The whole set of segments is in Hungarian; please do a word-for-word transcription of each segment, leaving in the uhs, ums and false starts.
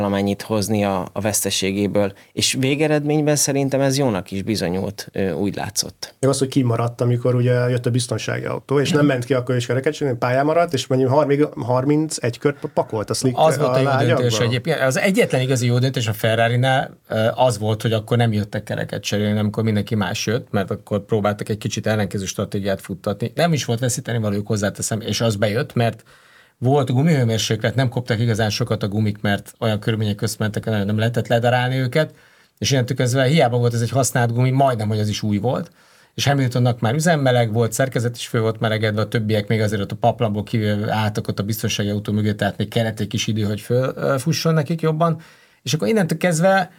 amennyit hozni a, a veszteségéből, és végeredményben szerintem ez jónak is bizonyult, úgy látszott. Még az, hogy kimaradt, amikor ugye jött a biztonsági autó, és nem ment ki akkor is kereket csinálni, pályán maradt, és mondjuk harmincegy kört pakolt a slick. Az volt a, a jó döntés egyébként. Az egyetlen igazi jó döntés a Ferrarinál az volt, hogy akkor nem jöttek kereket cserélni, amikor mindenki más jött, mert akkor próbáltak egy kicsit ellenkező stratégiát futtatni. Nem is volt veszíteni valójuk, hozzáteszem, és az bejött, mert volt gumihőmérséklet, nem koptak igazán sokat a gumik, mert olyan körülmények közt mentek, nem lehetett ledarálni őket, és innentől kezdve hiába volt ez egy használt gumi, majdnem, hogy az is új volt, és Hamiltonnak már üzemmeleg volt, szerkezet is föl volt melegedve, a többiek még azért ott a paplanból kívül álltak ott a biztonsági autó mögött, tehát még kellett egy kis idő, hogy fölfusson nekik jobban, és akkor innentől kezdve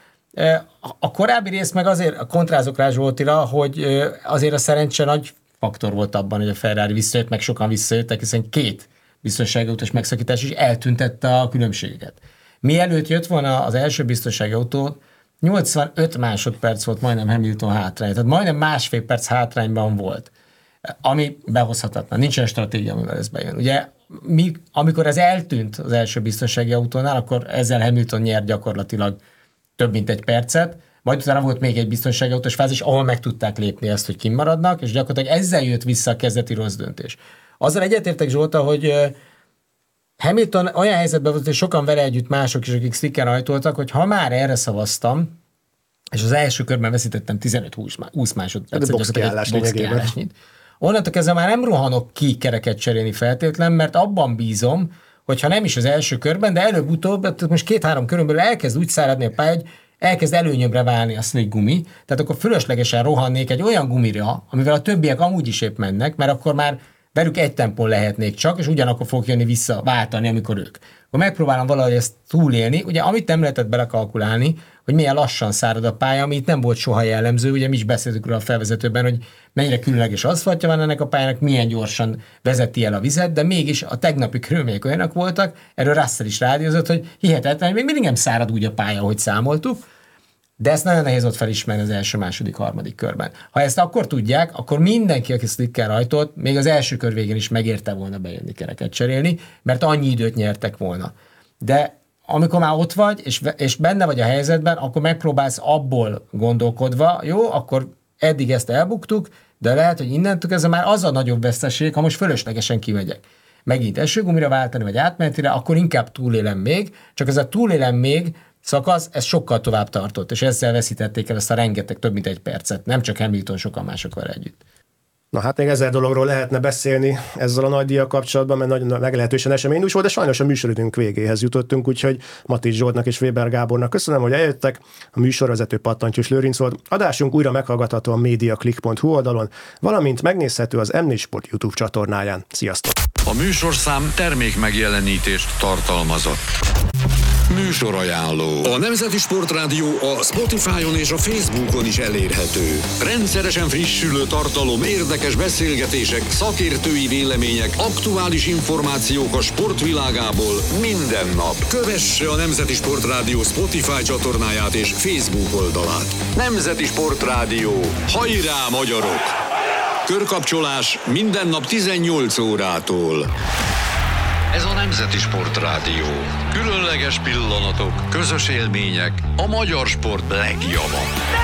a korábbi rész meg azért a kontrázok rá Zsoltira, hogy azért a szerencse nagy faktor volt abban, hogy a Ferrari visszajött, meg sokan visszajöttek, hiszen két biztonsági autós megszakítás is eltüntette a különbségeket. Mielőtt jött volna az első biztonsági autó, nyolcvanöt másodperc volt majdnem Hamilton hátrány, tehát majdnem másfél perc hátrányban volt, ami behozhatatlan. Nincsen stratégia, amivel ez bejön. Ugye, mi, amikor ez eltűnt az első biztonsági autónál, akkor ezzel Hamilton nyert gyakorlatilag több mint egy percet, majd utána volt még egy biztonsági autós fázis, ahol meg tudták lépni ezt, hogy kimaradnak, és gyakorlatilag ezzel jött vissza a kezdeti rossz döntés. Azzal egyetértek, Zsolta, hogy Hamilton olyan helyzetben volt, hogy sokan vele együtt mások is, akik slicken rajtoltak, hogy ha már erre szavaztam, és az első körben veszítettem tizenöt-húsz másodpercet, boxkiállásnyit. Onnantól kezdve már nem rohanok ki kereket cserélni feltétlen, mert abban bízom, hogyha nem is az első körben, de előbb-utóbb, most két-három körön elkezd úgy száradni a pálya, hogy elkezd előnyöbbre válni a slick gumi, tehát akkor fölöslegesen rohannék egy olyan gumira, amivel a többiek amúgy is épp mennek, mert akkor már velük egy tempón lehetnék csak, és ugyanakkor fogok jönni vissza váltani, amikor ők. Akkor megpróbálom valahogy ezt túlélni, ugye amit nem lehetett belekalkulálni, hogy milyen lassan szárad a pálya, ami itt nem volt soha jellemző, ugye mi is beszéltük róla a felvezetőben, hogy mennyire különleges aszfaltja van ennek a pályának, milyen gyorsan vezeti el a vizet, de mégis a tegnapi körülmények olyanok voltak, erről Russell is rádiózott, hogy hihetetlen, hogy még mindig nem szárad úgy a pálya, ahogy számoltuk, de ezt nagyon nehéz ott felismerni az első, második, harmadik körben. Ha ezt akkor tudják, akkor mindenki, aki slicken rajtolt, még az első kör végén is megérte volna bejönni kereket cserélni, mert annyi időt nyertek volna. De amikor már ott vagy, és, és benne vagy a helyzetben, akkor megpróbálsz abból gondolkodva, jó, akkor eddig ezt elbuktuk, de lehet, hogy innentől kezdve már az a nagyobb veszteség, ha most fölöslegesen kimegyek. Megint esőgumira váltani, vagy átmenetire, akkor inkább túlélem még, csak ez a túlélem még szakasz, ez sokkal tovább tartott, és ezzel veszítették el ezt a rengeteg, több mint egy percet, nem csak Hamilton, sokan másokkal együtt. Na hát még ezer dologról lehetne beszélni ezzel a nagy díjjal kapcsolatban, mert nagyon meglehetősen eseménydús volt, de sajnos a műsoridőnk végéhez jutottunk, úgyhogy Matics Zsoltnak és Weber Gábornak köszönöm, hogy eljöttek. A műsorvezető Pattantyús Lőrinc volt. Adásunk újra meghallgatható a mediaclick pont hu oldalon, valamint megnézhető az em négy Sport YouTube csatornáján. Sziasztok! A műsorszám termék megjelenítést tartalmazott. Műsorajánló. A Nemzeti Sportrádió a Spotify-on és a Facebookon is elérhető. Rendszeresen frissülő tartalom, érdekes beszélgetések, szakértői vélemények, aktuális információk a sportvilágából minden nap. Kövesse a Nemzeti Sportrádió Spotify csatornáját és Facebook oldalát. Nemzeti Sportrádió. Hajrá, magyarok! Körkapcsolás minden nap tizennyolc órától. Ez a Nemzeti Sportrádió. Különleges pillanatok, közös élmények, a magyar sport legjava.